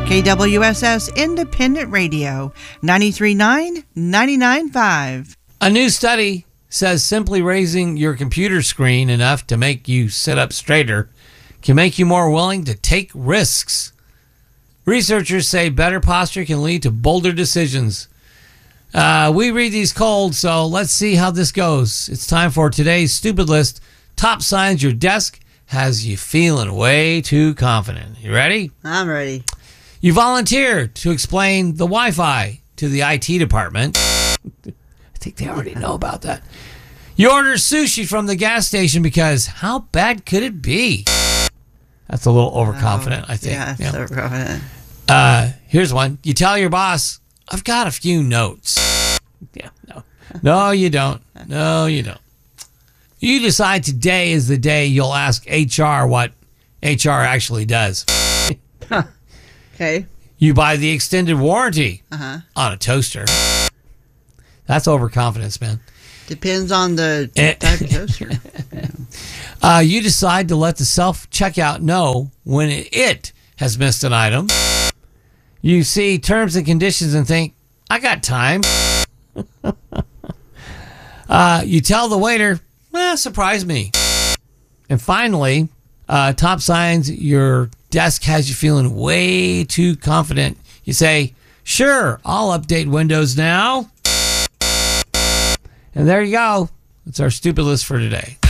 KWSS Independent Radio, 93.9, 99.5. A new study says simply raising your computer screen enough to make you sit up straighter can make you more willing to take risks. Researchers say better posture can lead to bolder decisions. We read these cold, so let's see how this goes. It's time for today's Stupid List. Top signs your desk has you feeling way too confident. You ready? I'm ready. You volunteer to explain the Wi-Fi to the IT department. I think they already know about that. You order sushi from the gas station because how bad could it be? That's a little overconfident, I think. Yeah, it's overconfident. Here's one. You tell your boss, I've got a few notes. Yeah, no. No, you don't. No, you don't. You decide today is the day you'll ask HR what HR actually does. Okay. You buy the extended warranty on a toaster. That's overconfidence, man. Depends on the type of toaster. You decide to let the self-checkout know when it has missed an item. You see terms and conditions and think, I got time. You tell the waiter, surprise me. And finally, top signs your desk has you feeling way too confident. You say, sure, I'll update Windows now. And there you go. That's our stupid list for today.